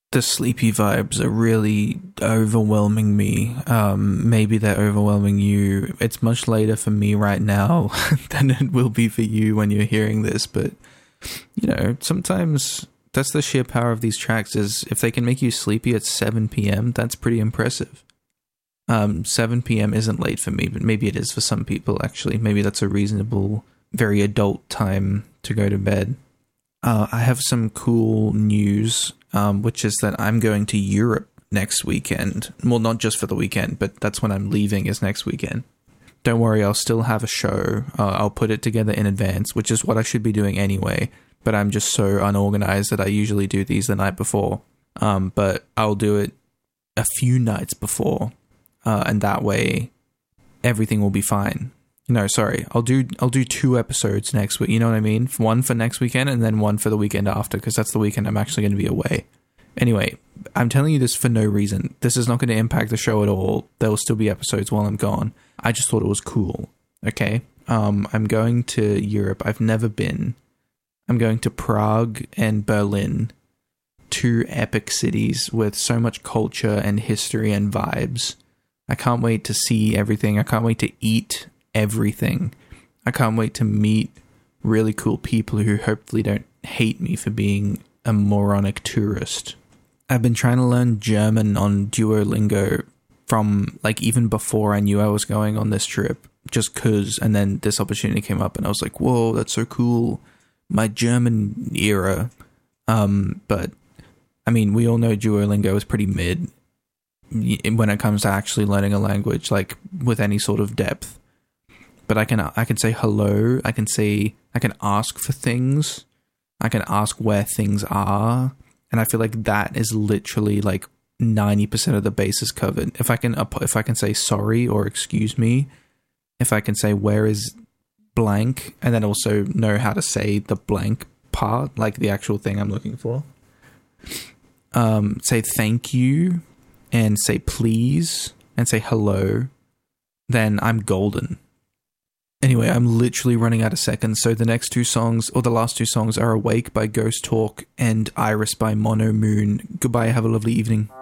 The sleepy vibes are really overwhelming me. Maybe they're overwhelming you. It's much later for me right now than it will be for you when you're hearing this, but sometimes that's the sheer power of these tracks, is if they can make you sleepy at 7 p.m., that's pretty impressive. 7 p.m. isn't late for me, but maybe it is for some people, actually. Maybe that's a reasonable, very adult time to go to bed. I have some cool news, which is that I'm going to Europe next weekend. Well, not just for the weekend, but that's when I'm leaving, is next weekend. Don't worry, I'll still have a show. I'll put it together in advance, which is what I should be doing anyway. But I'm just so unorganized that I usually do these the night before. But I'll do it a few nights before, and that way everything will be fine. No, sorry. I'll do 2 episodes next week. You know what I mean? One for next weekend and then one for the weekend after, because that's the weekend I'm actually going to be away. Anyway, I'm telling you this for no reason. This is not going to impact the show at all. There will still be episodes while I'm gone. I just thought it was cool. Okay? I'm going to Europe. I've never been. I'm going to Prague and Berlin. 2 epic cities with so much culture and history and vibes. I can't wait to see everything. I can't wait to eat everything. I can't wait to meet really cool people who hopefully don't hate me for being a moronic tourist. I've been trying to learn German on Duolingo from even before I knew I was going on this trip, just cause, and then this opportunity came up and I was like, whoa, that's so cool. My German era. But I mean, we all know Duolingo is pretty mid when it comes to actually learning a language, with any sort of depth. But I can say hello. I can ask for things. I can ask where things are, and I feel like that is literally 90% of the bases covered. If I can say sorry or excuse me, if I can say where is blank, and then also know how to say the blank part, the actual thing I'm looking for. Say thank you, and say please, and say hello, then I'm golden. Anyway, I'm literally running out of seconds, so the next 2 songs, or the last 2 songs, are Awake by Ghost Talk and Iris by Mono Moon. Goodbye, have a lovely evening.